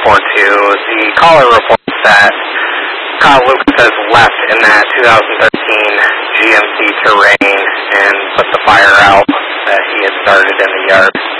The caller reports that Kyle Lucas has left in that 2013 GMC Terrain and put the fire out that he had started in the yard.